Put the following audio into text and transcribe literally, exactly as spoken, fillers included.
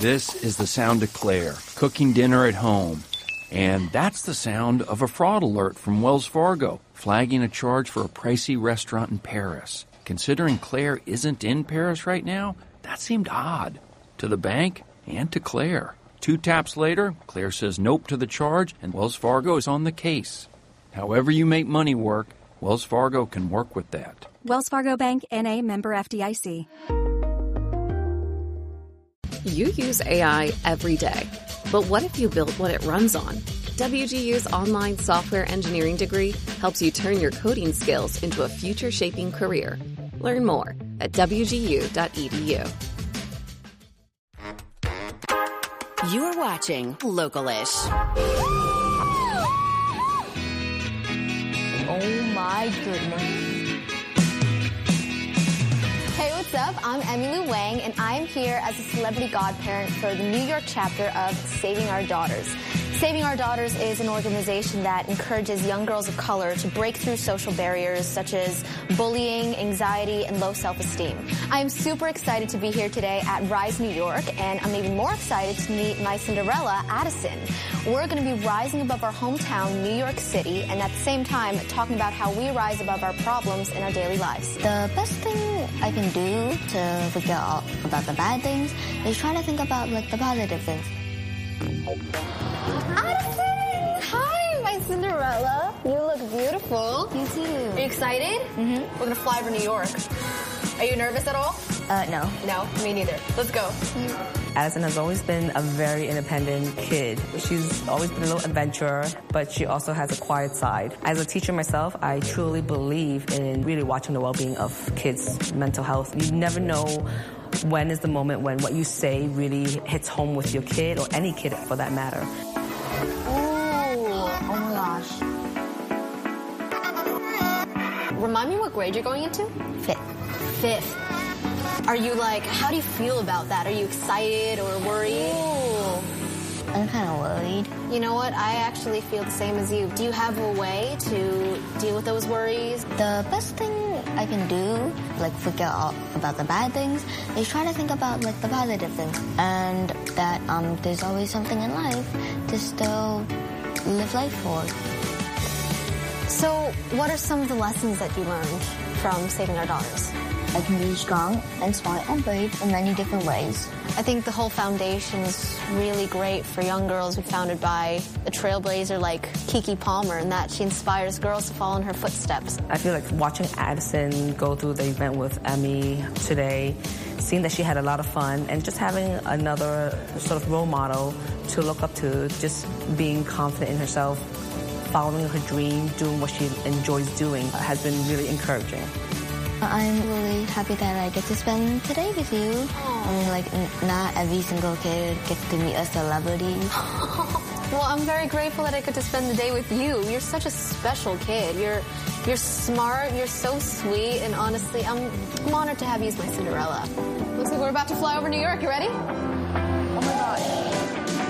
This is the sound of Claire, cooking dinner at home. And that's the sound of a fraud alert from Wells Fargo, flagging a charge for a pricey restaurant in Paris. Considering Claire isn't in Paris right now, that seemed odd. To the bank and to Claire. Two taps later, Claire says nope to the charge, and Wells Fargo is on the case. However you make money work, Wells Fargo can work with that. Wells Fargo Bank, N A, member F D I C. You use A I every day. But what if you built what it runs on? W G U's online software engineering degree helps you turn your coding skills into a future-shaping career. Learn more at w g u dot e d u. You're watching Local-ish. Oh my goodness. Hey, what's up? I'm Emmylou Wang, and I'm here as a celebrity godparent for the New York chapter of Saving Our Daughters. Saving Our Daughters is an organization that encourages young girls of color to break through social barriers such as bullying, anxiety, and low self-esteem. I am super excited to be here today at Rise New York, and I'm even more excited to meet my Cinderella, Addison. We're going to be rising above our hometown, New York City, and at the same time talking about how we rise above our problems in our daily lives. The best thing I can do to figure out about the bad things is try to think about like the positive things. Addison! Hi, my Cinderella. You look beautiful. You too. Are you excited? Mm-hmm. We're going to fly over New York. Are you nervous at all? Uh, no. No, me neither. Let's go. Addison has always been a very independent kid. She's always been a little adventurer, but she also has a quiet side. As a teacher myself, I truly believe in really watching the well-being of kids' mental health. You never know when is the moment when what you say really hits home with your kid, or any kid for that matter. Oh, oh my gosh. Remind me what grade you're going into? Fifth. Fifth. Are you like, how do you feel about that? Are you excited or worried? Ooh. I'm kind of worried. You know what? I actually feel the same as you. Do you have a way to deal with those worries? The best thing I can do, like figure out about the bad things, is try to think about like the positive things. And that um, there's always something in life to still live life for. So what are some of the lessons that you learned from Saving Our Daughters? I can be strong and smart and brave in many different ways. I think the whole foundation is really great for young girls. We founded by a trailblazer like Keke Palmer, and that she inspires girls to follow in her footsteps. I feel like watching Addison go through the event with Emmy today, seeing that she had a lot of fun, and just having another sort of role model to look up to, just being confident in herself, following her dream, doing what she enjoys doing, has been really encouraging. I'm really happy that I get to spend today with you. Aww. I mean, like, n- not every single kid gets to meet a celebrity. Well, I'm very grateful that I get to spend the day with you. You're such a special kid. You're you're smart, you're so sweet, and honestly, I'm, I'm honored to have you as my Cinderella. Looks like we're about to fly over New York. You ready? Oh my gosh.